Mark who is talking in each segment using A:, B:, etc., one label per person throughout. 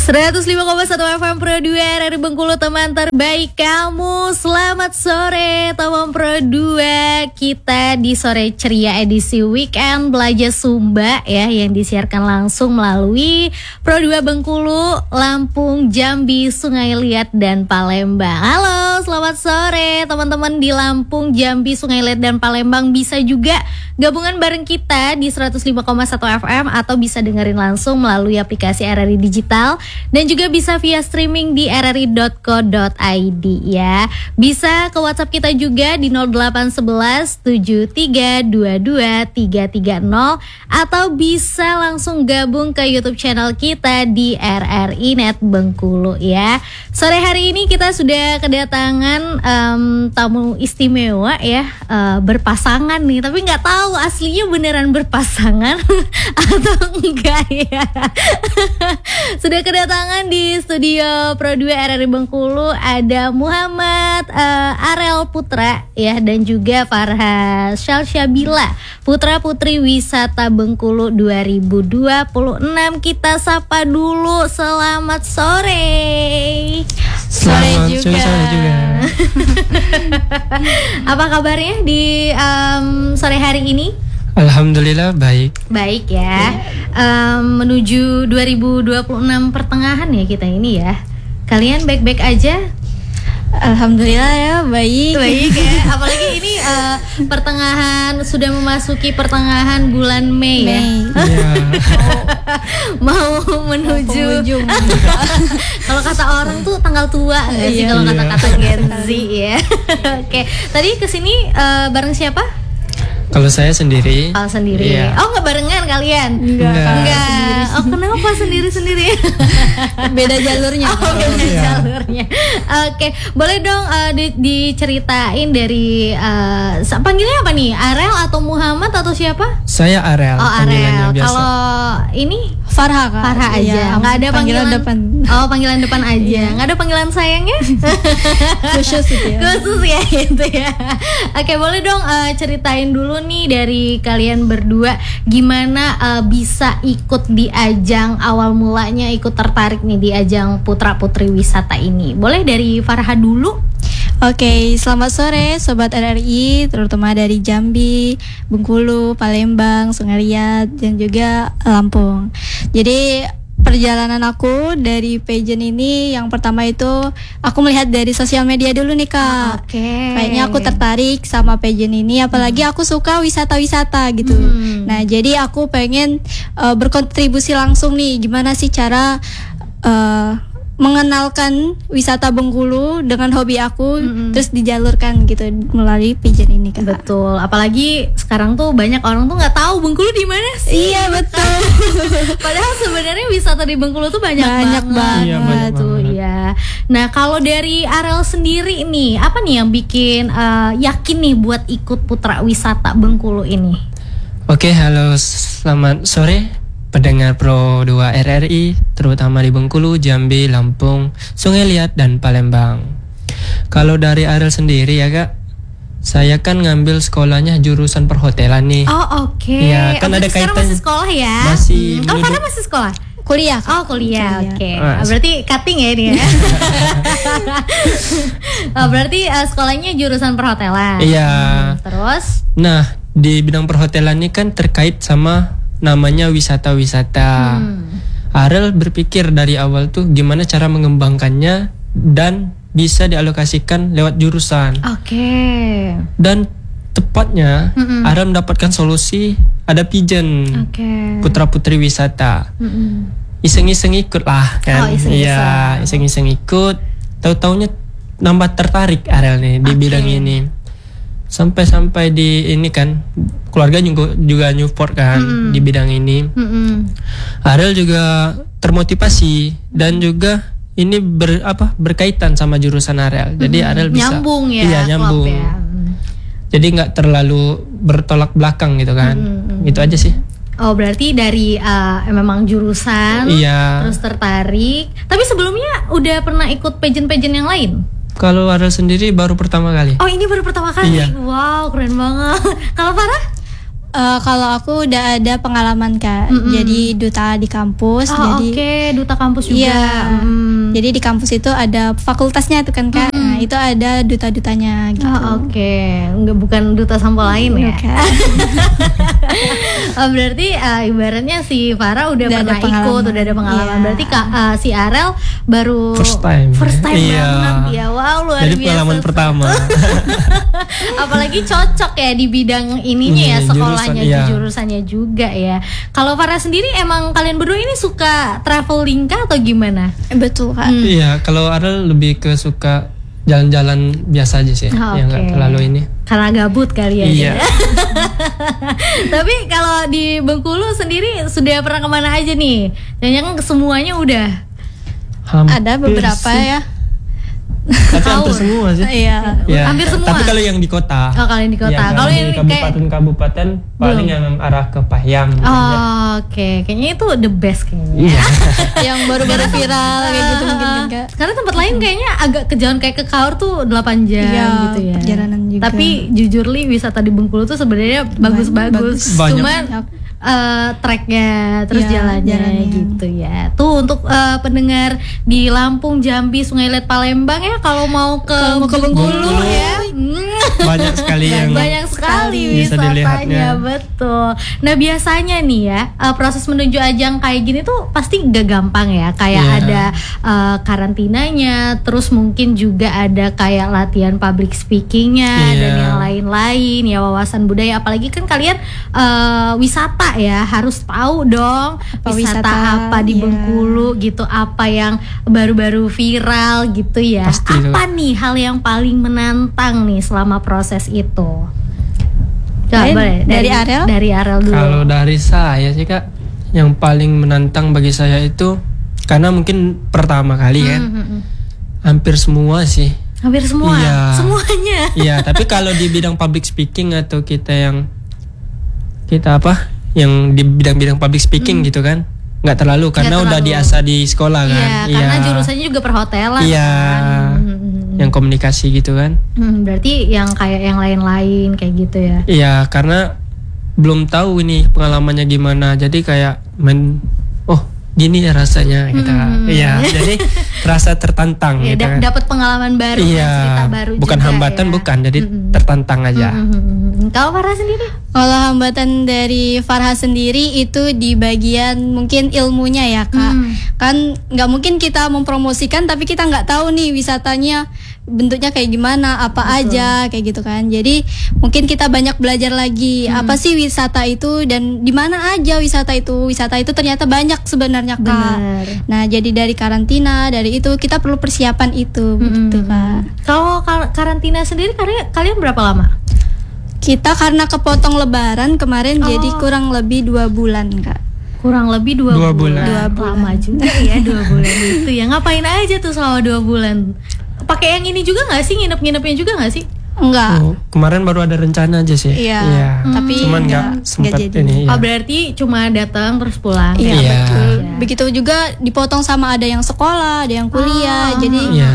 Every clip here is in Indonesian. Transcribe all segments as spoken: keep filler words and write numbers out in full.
A: seratus lima koma satu F M Pro dua R R I Bengkulu, teman terbaik kamu. Selamat sore teman Pro dua. Kita di sore ceria edisi weekend Belajar Sumba ya, yang disiarkan langsung melalui Pro dua Bengkulu, Lampung, Jambi, Sungai Liat, dan Palembang. Halo, selamat sore teman-teman di Lampung, Jambi, Sungai Liat, dan Palembang. Bisa juga gabungan bareng kita di seratus lima koma satu F M atau bisa dengerin langsung melalui aplikasi R R I Digital. Dan juga bisa via streaming di r r i dot co dot i d ya. Bisa ke WhatsApp kita juga di nol delapan satu satu tujuh tiga dua dua tiga tiga nol, atau bisa langsung gabung ke YouTube channel kita di R R I Net Bengkulu ya. Sore hari ini kita sudah kedatangan um, tamu istimewa ya, uh, berpasangan nih, tapi nggak tahu aslinya beneran berpasangan atau enggak ya. Sudah kedatangan di studio Pro dua R R I Bengkulu ada Muhammad uh, Arel Putra ya, dan juga Farha Syalsyabila, putra putri wisata Bengkulu dua ribu dua puluh enam. Kita sapa dulu, selamat sore.
B: Selamat
A: sore juga,
B: sore juga.
A: Apa kabarnya di um, sore hari ini?
B: Alhamdulillah baik.
A: Baik ya. Um, menuju dua ribu dua puluh enam pertengahan ya kita ini ya. Kalian baik-baik aja?
C: Alhamdulillah ya, baik.
A: Baik ya. Apalagi ini uh, pertengahan, sudah memasuki pertengahan bulan Mei,
C: Mei.
A: ya.
B: Ya.
A: Mau menuju. Kalau kata orang tuh tanggal tua nggak sih,
C: Iya.
A: kalau kata-kata Gen Z ya. Oke. Tadi kesini uh, bareng siapa?
B: Kalau saya sendiri.
A: Oh, sendiri.
B: Iya.
A: Oh, nggak barengan kalian?
C: Enggak.
A: Enggak. Oh, kenapa sendiri-sendiri?
C: Beda jalurnya.
A: Oh, beda
B: Iya.
A: jalurnya. Oke, boleh dong uh, di- diceritain dari uh, sa- panggilnya apa nih? Arel atau Muhammad atau siapa?
B: Saya Arel.
A: Oh,
B: panggilannya
A: Arel.
B: biasa.
A: Kalau ini
C: Farha Kak.
A: Farha aja.
C: Iya,
A: Nggak ada panggilan,
C: depan.
A: Oh, panggilan depan aja. Nggak ada panggilan sayangnya?
C: Khusus gitu ya.
A: Khusus ya gitu ya. Oke, boleh dong uh, ceritain dulu nih dari kalian berdua gimana uh, bisa ikut di ajang, awal mulanya ikut tertarik nih di ajang Putra Putri Wisata ini. Boleh dari Farha dulu?
C: Oke, selamat sore Sobat R R I, terutama dari Jambi, Bengkulu, Palembang, Sungai Liat, dan juga Lampung. Jadi perjalanan aku dari pageant ini, yang pertama itu aku melihat dari sosial media dulu nih Kak.
A: Oke.
C: Kayaknya aku tertarik sama pageant ini, apalagi aku suka wisata-wisata gitu.
A: Hmm.
C: Nah, jadi aku pengen uh, berkontribusi langsung nih, gimana sih cara uh, mengenalkan wisata Bengkulu dengan hobi aku,
A: Mm-mm.
C: terus dijalurkan gitu melalui pageant ini Kak.
A: Betul. Apalagi sekarang tuh banyak orang tuh nggak tahu Bengkulu di mana sih.
C: Iya betul.
A: Padahal sebenarnya wisata di Bengkulu tuh banyak,
C: Banyak banget.
B: Iya, banyak
A: tuh
B: banget.
A: ya. Nah, kalau dari Arel sendiri nih, apa nih yang bikin uh, yakin nih buat ikut Putra Wisata Bengkulu ini?
B: Oke, halo, selamat sore pendengar Pro dua R R I, terutama di Bengkulu, Jambi, Lampung, Sungai Liat, dan Palembang. Kalau dari Arel sendiri ya Kak, saya kan ngambil sekolahnya jurusan perhotelan nih.
A: Oh, oke.
B: Iya, kan
A: Oh,
B: ada
A: berarti sekarang
B: kaitan-
A: masih sekolah ya?
B: Masih
A: Hmm. Kalau
B: menuju-
A: Farah masih sekolah?
C: Kuliah Kak.
A: Oh, kuliah.
C: Kuliah.
A: Oke.
B: Ah,
A: Oh, berarti cutting ya dia. Oh, berarti uh, sekolahnya jurusan perhotelan.
B: Iya.
A: Hmm, Terus?
B: Nah, di bidang perhotelan ini kan terkait sama namanya wisata-wisata.
A: Hmm.
B: Arel berpikir dari awal tuh gimana cara mengembangkannya dan bisa dialokasikan lewat jurusan.
A: Oke.
B: Dan tepatnya
A: Mm-mm.
B: Arel mendapatkan solusi, ada pigeon
A: Oke.
B: Putra Putri Wisata.
A: Mm-mm.
B: Iseng-iseng ikut lah kan.
A: Oh, iseng-iseng.
B: Iya, iseng-iseng ikut. Tahu-taunya nambah tertarik Arel nih di
A: Oke.
B: bidang ini. Sampai-sampai di ini kan keluarga juga juga support kan
A: Mm-mm.
B: di bidang ini.
A: Mm-mm.
B: Arel juga termotivasi dan juga ini ber apa berkaitan sama jurusan Arel. Jadi
A: Mm-mm.
B: Arel bisa
A: nyambung ya.
B: Iya,
A: klub
B: nyambung.
A: ya. Mm.
B: Jadi nggak terlalu bertolak belakang gitu kan.
A: Mm-mm.
B: Gitu aja sih.
A: Oh, berarti dari uh, memang jurusan
B: Iya.
A: terus tertarik. Tapi sebelumnya udah pernah ikut pageant-pageant yang lain?
B: Kalau Arel sendiri baru pertama kali.
A: Oh, ini baru pertama kali.
B: Iya.
A: Wow, keren banget. Kalau Farah?
C: Uh, kalau aku udah ada pengalaman Kak,
A: Mm-mm.
C: jadi duta di kampus.
A: Oh,
C: jadi
A: oke, duta kampus juga.
C: Iya.
A: Mm.
C: Jadi di kampus itu ada fakultasnya itu kan Kak.
A: Mm-mm.
C: Nah itu ada duta-dutanya gitu.
A: Oh, oke, nggak bukan duta sampel lain ya.
C: Oke.
A: Oh, berarti uh, ibaratnya si Farah udah,
C: Udah ada
A: pernah
C: pengalaman.
A: ikut, udah ada pengalaman.
C: Iya.
A: Berarti Kak, uh, si Arel baru
B: First time.
A: first time
B: Iya.
A: banget ya. Wow, luar
B: Jadi
A: biasa.
B: pengalaman pertama.
A: Apalagi cocok ya di bidang ininya ya,
B: Hmm,
A: sekolahnya,
B: jurusan, iya.
A: jurusannya juga ya. Kalau Farah sendiri emang kalian berdua ini suka traveling kah atau gimana?
C: Eh, Betul Kak.
A: Hmm.
B: Iya, kalau Arel lebih ke suka jalan-jalan biasa aja sih,
A: Oh,
B: yang nggak
A: oke.
B: terlalu ini.
A: Karena gabut kali ya.
B: Iya.
A: Tapi kalau di Bengkulu sendiri sudah pernah kemana aja nih? Jangan-jangan semuanya udah.
B: Hampir
C: Ada beberapa
B: sih.
C: ya.
B: Tapi hampir
A: Tahun.
B: semua sih.
C: Iya.
B: Ya.
A: Hampir semua?
B: Tapi kalau yang di kota.
A: Oh, kalau yang di kota.
B: Ya,
A: Kalau
B: di
A: yang kayak
B: kabupaten-kabupaten paling yang arah ke Pahang. gitu aja.
A: Oh, oke, kayaknya itu the best kayaknya.
B: Iya.
C: Yang baru-baru viral kayak gitu mungkin kan Kak.
A: Karena tempat lain kayaknya agak kejauhan, kayak ke Kaur tuh delapan jam
C: Iya,
A: gitu ya.
C: perjalanan juga.
A: Tapi jujur li wisata di Bengkulu tuh sebenarnya bagus-bagus.
B: Banyak.
A: Cuman eh, treknya terus
C: Iya,
A: jalannya,
C: jalannya.
A: gitu ya. Tuh untuk eh, pendengar di Lampung, Jambi, Sungai Liat, Palembang ya, kalau mau ke
C: Kalau mau ke
A: Bengkulu,
C: Bengkulu,
A: ya. Hmm.
B: Banyak sekali yang
A: banyak sekali
B: bisa
A: wisatanya,
B: dilihatnya.
A: betul. Nah biasanya nih ya, uh, proses menuju ajang kayak gini tuh pasti gak gampang ya. Kayak
B: Iya.
A: ada uh, karantinanya, terus mungkin juga ada kayak latihan public speakingnya
B: Iya.
A: dan yang lain-lain ya, wawasan budaya. Apalagi kan kalian uh, wisata ya, harus tahu dong
C: Apa
A: wisata,
C: wisata,
A: apa di
C: iya.
A: Bengkulu gitu, apa yang baru-baru viral gitu ya.
B: Pasti itu.
A: Apa nih hal yang paling menantang nih selama proses itu? Coba
C: Lain,
A: boleh
C: dari Arel?
A: Dari Arel dulu.
B: Kalau dari saya sih Kak, yang paling menantang bagi saya itu karena mungkin pertama kali kan,
A: Hmm, hmm, hmm.
B: hampir semua sih.
A: Hampir semua,
B: Iya.
A: semuanya.
B: Iya, tapi kalau di bidang public speaking atau kita yang kita apa, yang di bidang-bidang public speaking gitu kan, nggak terlalu karena
A: Nggak
B: udah
A: terlalu.
B: diasah di sekolah kan.
A: Iya, karena jurusannya juga perhotelan
B: Iya.
A: kan. Hmm, hmm, hmm.
B: Yang komunikasi gitu kan.
A: Hmm, berarti yang kayak yang lain-lain kayak gitu ya.
B: Iya, karena belum tahu ini pengalamannya gimana. Jadi kayak men oh, gini ya rasanya gitu.
A: Hmm.
B: Iya, jadi rasa tertantang
A: Ya,
B: gitu
A: da-
B: kan.
A: dapat pengalaman baru,
B: Iya,
A: cerita baru
B: bukan
A: juga
B: hambatan
A: ya.
B: bukan, jadi
A: Mm-mm.
B: tertantang aja.
A: Hmm, hmm, hmm, hmm. Kalau Farah sendiri?
C: Kalau hambatan dari Farha sendiri itu di bagian mungkin ilmunya ya Kak.
A: Hmm.
C: Kan nggak mungkin kita mempromosikan tapi kita nggak tahu nih wisatanya bentuknya kayak gimana, apa
A: Betul.
C: aja kayak gitu kan. Jadi mungkin kita banyak belajar lagi
A: Hmm.
C: apa sih wisata itu dan di mana aja wisata itu. Wisata itu ternyata banyak sebenarnya Kak.
A: Benar.
C: Nah, jadi dari karantina, dari itu kita perlu persiapan itu begitu
A: Hmm.
C: Kak.
A: Kalau kar- karantina sendiri kalian kalian berapa lama?
C: Kita karena kepotong lebaran kemarin
A: Oh.
C: jadi kurang lebih dua bulan Kak.
A: Kurang lebih dua,
B: Dua
A: bulan.
B: bulan.
C: Dua bulan.
A: Lama juga ya dua bulan itu ya. Ngapain aja tuh selama dua bulan? Pakai yang ini juga nggak sih, nginep-nginepnya juga nggak sih?
C: Enggak.
B: Oh, kemarin baru ada rencana aja sih.
C: Iya, tapi
B: cuman nggak
C: nggak-
B: sempat
C: nggak jadi.
B: ini.
A: Oh
B: Ya.
A: berarti cuma datang terus pulang.
C: Iya,
B: Iya.
C: betul.
A: Iya.
C: Begitu juga dipotong sama ada yang sekolah, ada yang kuliah.
A: Ah.
C: Jadi
B: Iya.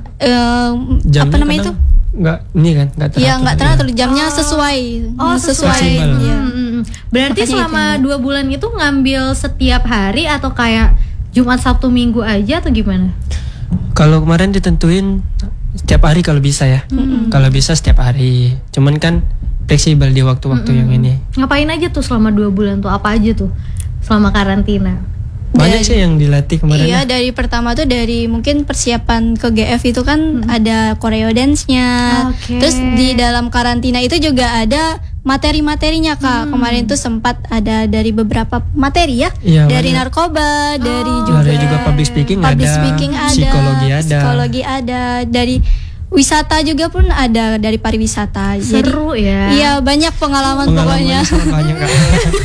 C: em,
B: Jamnya
C: apa namanya itu?
B: kadang nggak ini kan nggak teratur.
C: Iya, nggak teratur jamnya sesuai.
A: Oh sesuai.
B: Fleksibel.
C: Iya.
A: Hmm, hmm, hmm. Berarti
C: Makanya
A: selama
C: itu.
A: dua bulan itu ngambil setiap hari atau kayak Jumat Sabtu Minggu aja atau gimana?
B: Kalau kemarin ditentuin setiap hari kalau bisa ya. Kalau bisa setiap hari. Cuman kan fleksibel di waktu-waktu yang ini.
A: Ngapain aja tuh selama dua bulan tuh? Apa aja tuh selama karantina?
B: Banyak sih yang dilatih kemarin.
C: Iya,
B: ya.
C: dari pertama tuh dari mungkin persiapan ke G F itu kan ada choreo dance-nya.
A: Oke.
C: Terus di dalam karantina itu juga ada materi-materinya Kak. Kemarin tuh sempat ada dari beberapa materi ya.
B: Iya,
C: Dari
B: banyak.
C: narkoba, dari juga
B: Ada juga public speaking
C: public
B: ada,
C: speaking ada,
B: psikologi ada.
C: psikologi ada, dari wisata juga pun ada, dari pariwisata.
A: Seru
C: Jadi,
A: ya.
C: iya banyak pengalaman, pokoknya.
B: Pengalaman sangat banyak Kak.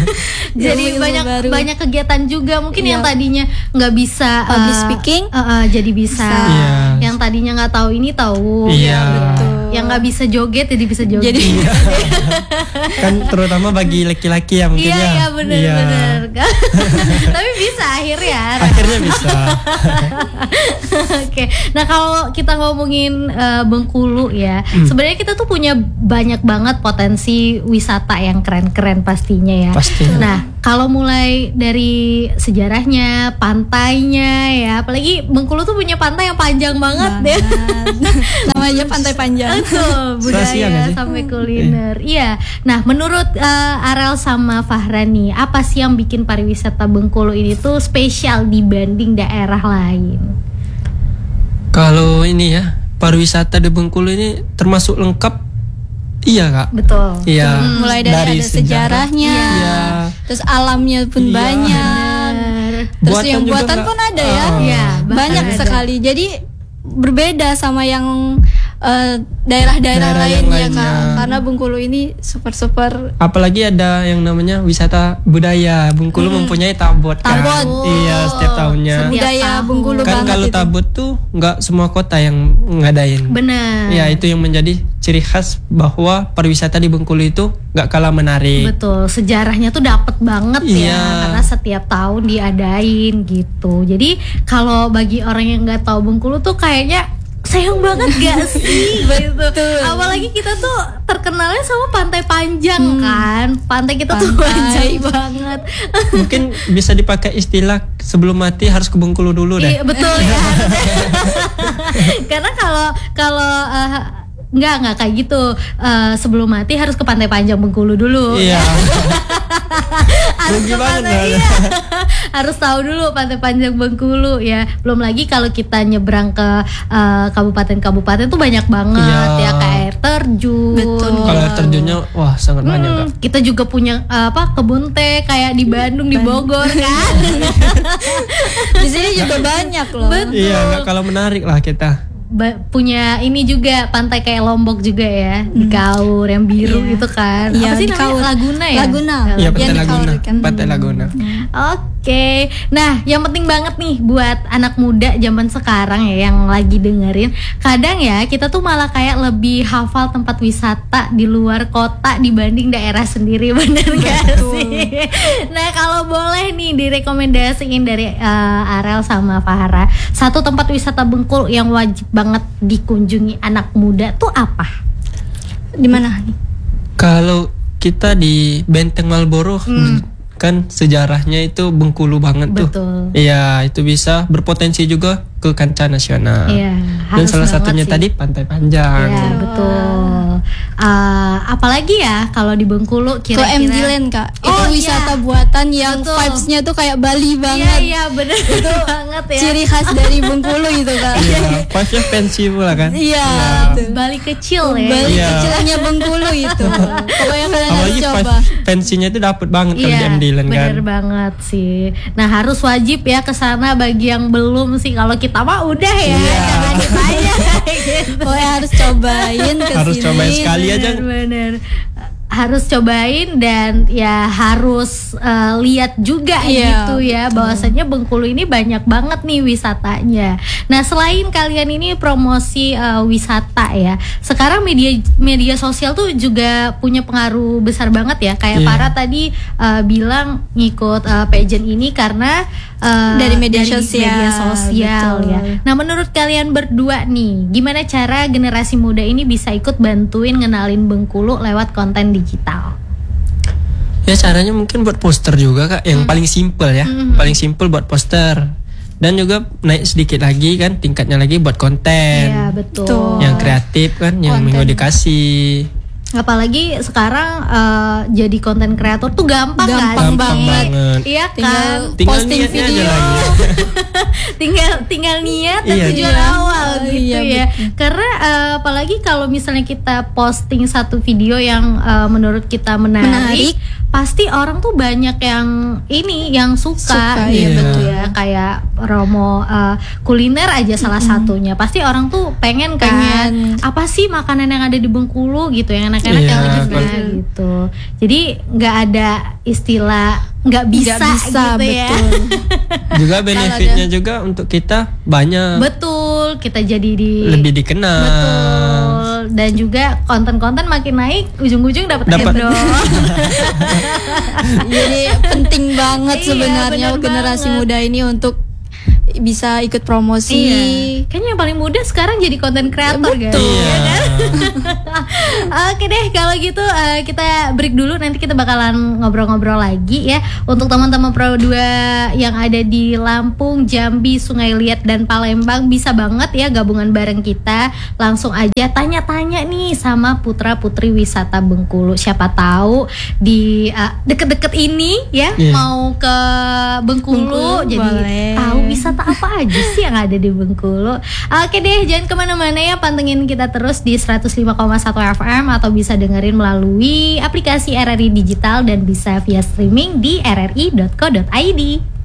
A: Jadi
C: Ilmu-ilmu
A: banyak
C: baru.
A: banyak kegiatan juga. Mungkin
C: Iya.
A: yang tadinya nggak bisa
C: Public
A: eh,
C: speaking,
A: eh, eh, jadi bisa.
C: bisa.
B: Iya.
A: Yang tadinya nggak tahu ini tahu.
B: Iya.
C: Betul.
A: yang nggak bisa joget jadi bisa joget.
C: Jadi
B: Kan terutama bagi laki-laki ya mungkin
A: iya
B: ya.
A: iya benar-benar. Tapi bisa akhirnya.
B: Akhirnya bisa.
A: Oke, nah kalau kita ngomongin uh, Bengkulu ya, hmm. sebenarnya kita tuh punya banyak banget potensi wisata yang keren-keren pastinya ya.
B: Pasti.
A: Nah kalau mulai dari sejarahnya, pantainya ya, apalagi Bengkulu tuh punya pantai yang panjang banget deh.
C: namanya pantai panjang.
A: Betul,
B: Sia-sia nggak
A: budaya
B: sih?
A: sampai kuliner. Iya. Nah menurut uh, Arel sama Fahrani, apa sih yang bikin pariwisata Bengkulu ini tuh spesial dibanding daerah lain?
B: Kalau ini ya, pariwisata di Bengkulu ini termasuk lengkap. Iya kak.
A: Betul.
B: Iya.
C: Hmm, mulai dari,
B: Dari
C: ada
B: sejarah.
C: sejarahnya,
B: Iya.
C: terus alamnya pun
B: Iya.
C: banyak. Terus
B: Buatan
C: yang
B: juga
C: buatan
B: nggak-
C: pun ada ya,
B: Oh.
A: Iya,
C: banyak
A: bahkan ada.
C: sekali. Jadi berbeda sama yang eh, daerah-daerah
B: Daerah
C: lain
B: yang
C: ya
B: lainnya.
C: kak. Karena Bengkulu ini super-super
B: Apalagi ada yang namanya wisata budaya. Bengkulu mempunyai tabot kan.
C: Tabot.
B: Iya, setiap tahunnya.
A: Setiap
C: budaya
A: tahun.
C: Bengkulu
B: Kan
C: banget
B: kalau
C: itu.
B: tabot tuh nggak semua kota yang ngadain.
A: Benar.
B: Ya itu yang menjadi ciri khas bahwa pariwisata di Bengkulu itu nggak kalah menarik.
A: Betul, sejarahnya tuh dapet banget ya,
B: Iya.
A: karena setiap tahun diadain gitu. Jadi kalau bagi orang yang nggak tahu Bengkulu tuh kayaknya sayang banget gak sih gitu. Apalagi kita tuh terkenalnya sama pantai panjang kan, pantai kita tuh
C: Pantai.
A: panjang banget.
B: Mungkin bisa dipakai istilah sebelum mati harus ke Bengkulu dulu deh.
A: Iya betul ya. Karena kalau kalau uh, Enggak, enggak kayak gitu. Uh, sebelum mati harus ke Pantai Panjang Bengkulu dulu.
B: Iya.
A: Harus
B: Rugi
A: ke
B: banget,
A: pantai,
B: Bang.
A: iya. Harus tahu dulu Pantai Panjang Bengkulu ya. Belum lagi kalau kita nyebrang ke uh, kabupaten-kabupaten tuh banyak banget
B: Iya.
A: ya, kayak air terjun.
C: Betul.
B: Kalau air terjunnya wah sangat banyak
A: Hmm,
B: kak.
A: kita juga punya uh, apa kebun teh kayak di Bandung, di Bogor kan.
C: Di sini juga banyak loh.
A: Betul.
B: Iya, nggak kalah menarik lah kita.
A: Ba- punya ini juga pantai kayak Lombok juga ya, di Kaur yang biru
C: Iya.
A: gitu kan.
C: Iya,
A: Apa sih
C: di
A: namanya?
C: Kaur.
A: Laguna ya?
C: Laguna.
B: Iya,
C: Yang
B: Pantai
C: di
B: Laguna.
C: Kaur kan.
B: Pantai Laguna.
A: Oke, nah yang penting banget nih buat anak muda zaman sekarang ya yang lagi dengerin, kadang ya kita tuh malah kayak lebih hafal tempat wisata di luar kota dibanding daerah sendiri, bener gak sih? Nah kalau boleh nih direkomendasiin dari uh, Arel sama Fahra, satu tempat wisata Bengkulu yang wajib banget dikunjungi anak muda tuh apa?
C: Di mana nih?
B: Kalau kita di Benteng Malboro kan sejarahnya itu Bengkulu banget tuh.
A: Betul.
B: Iya, itu bisa berpotensi juga ke kancah nasional.
A: Iya,
B: Dan
A: harus
B: salah
A: banget
B: satunya
A: sih.
B: tadi Pantai Panjang.
A: Iya betul. Uh, apalagi ya kalau di Bengkulu
C: Ke
A: kira-kira
C: M G Land kak.
A: Oh,
C: Itu
A: iya.
C: wisata buatan yang
A: Betul.
C: vibes-nya tuh kayak Bali
A: Iya
C: banget.
A: iya bener itu banget ya.
C: Ciri khas dari Bengkulu itu kak.
B: Iya, pasnya pensi pula kan.
C: Iya. betul.
A: Bali kecil ya.
C: Bali
B: Iya.
C: kecilnya Bengkulu itu. Pokoknya kalian harus
B: Apalagi pas
C: coba.
B: pensinya itu dapat banget kalau di
A: Iya,
B: M D Land kan.
A: bener banget sih. Nah harus wajib ya ke sana bagi yang belum sih. Kalau kita mah udah ya,
B: Iya.
A: jangan ditanya gitu.
C: Pokoknya harus cobain ke
B: Harus
C: sini.
B: cobain sekali aja.
A: Bener-bener. Harus cobain dan ya harus eh, lihat juga
C: Iya,
A: gitu ya, bahwasanya Bengkulu ini banyak banget nih wisatanya. Nah selain kalian ini promosi eh, wisata ya, sekarang media media sosial tuh juga punya pengaruh besar banget ya. Kayak
B: Iya.
A: Farah tadi eh, bilang ngikut eh, pageant ini karena eh,
C: Dari media sosial,
A: media sosial
C: betul.
A: ya. Nah menurut kalian berdua nih, gimana cara generasi muda ini bisa ikut bantuin ngenalin Bengkulu lewat konten digital?
B: Ya caranya mungkin buat poster juga kak, yang paling simple ya, paling simple buat poster. Dan juga naik sedikit lagi kan tingkatnya lagi buat konten
A: Iya betul.
C: Betul.
B: yang kreatif kan, yang
C: Konten.
B: mengedukasi.
A: Apalagi sekarang eh, jadi konten kreator tuh gampang,
C: Gampang
A: kan?
C: banget.
A: Iya
C: Tinggal
A: kan?
B: Tinggal
C: posting
B: niatnya aja
C: video.
B: lagi.
A: tinggal tinggal niat dan
B: Iya.
A: tujuan
C: Iya.
A: awal gitu
C: Iya,
A: ya. Karena eh, apalagi kalau misalnya kita posting satu video yang eh, menurut kita menarik,
C: Menarik.
A: pasti orang tuh banyak yang ini yang suka,
C: Suka,
A: gitu
B: iya, betul.
A: ya. Kayak Romo eh, kuliner aja salah satunya. Pasti orang tuh pengen kan
C: Pengen.
A: apa sih makanan yang ada di Bengkulu gitu, yang enak-enak
B: Iya,
A: yang legenda
C: betul.
A: gitu. Jadi nggak ada istilah nggak bisa,
C: Nggak bisa,
A: gitu ya.
C: betul.
B: Juga benefitnya juga untuk kita banyak,
A: Betul, kita jadi di
B: lebih dikenal.
A: betul dan juga konten-konten makin naik, ujung-ujung dapat
B: Dapat.
A: airdrop.
C: Jadi penting banget
A: Iya,
C: sebenarnya
A: bener
C: generasi
A: banget.
C: muda ini untuk bisa ikut promosi.
A: Iya. Kayaknya yang paling muda sekarang jadi konten kreator guys.
C: Betul.
A: Iya kan? Oke deh, kalau gitu uh, kita break dulu, nanti kita bakalan ngobrol-ngobrol lagi ya. Untuk teman-teman Pro dua yang ada di Lampung, Jambi, Sungai Liat dan Palembang, bisa banget ya gabungan bareng kita. Langsung aja tanya-tanya nih sama putra putri wisata Bengkulu. Siapa tahu di uh, deket-deket ini ya,
B: Iya.
A: mau ke Bengkulu,
C: Bengkulu,
A: jadi
C: boleh.
A: tahu wisata apa aja sih yang ada di Bengkulu. Oke deh, jangan kemana-mana ya, pantengin kita terus di seratus lima koma satu F M atau bisa dengerin melalui aplikasi R R I Digital dan bisa via streaming di r r i dot co dot i d.